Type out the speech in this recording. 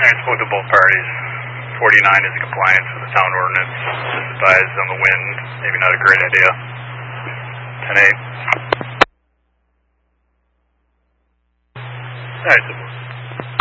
I spoke to both parties. 49 is in compliance with the town ordinance. Just advised on the wind, maybe not a great idea. 10-8. Alright,